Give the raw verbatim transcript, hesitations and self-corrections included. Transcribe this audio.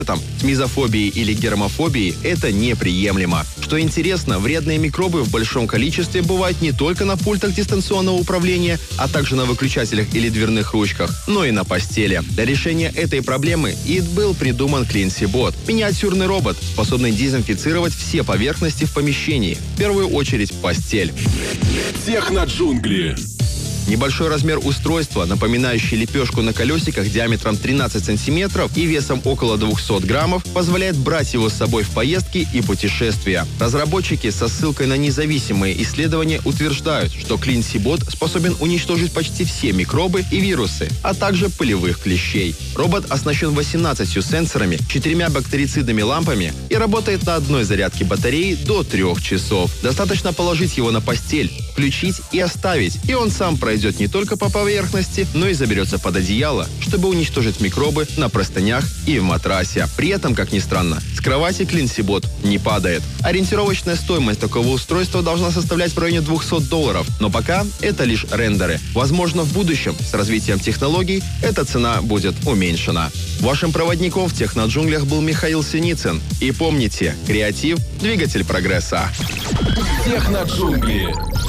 с мизофобией или гермофобией это неприемлемо. Что интересно, вредные микробы в большом количестве бывают не только на пультах дистанционного управления, а также на выключателях или дверных ручках, но и на постели. Для решения этой проблемы и был придуман CleanSeaBot – миниатюрный робот, способный дезинфицировать все поверхности в помещении, в первую очередь постель. Техноджунгли. Небольшой размер устройства, напоминающий лепешку на колесиках диаметром тринадцать сантиметров и весом около двухсот граммов, позволяет брать его с собой в поездки и путешествия. Разработчики со ссылкой на независимые исследования утверждают, что CleanSeaBot способен уничтожить почти все микробы и вирусы, а также пылевых клещей. Робот оснащен восемнадцатью сенсорами, четырьмя бактерицидными лампами и работает на одной зарядке батареи до трех часов. Достаточно положить его на постель, включить и оставить, и он сам пройдет не только по поверхности, но и заберется под одеяло, чтобы уничтожить микробы на простынях и в матрасе. При этом, как ни странно, с кровати CleanSeaBot не падает. Ориентировочная стоимость такого устройства должна составлять в районе двухсот долларов, но пока это лишь рендеры. Возможно, в будущем с развитием технологий эта цена будет уменьшена. Вашим проводником в Техноджунглях был Михаил Синицын. И помните, креатив – двигатель прогресса. Техноджунгли.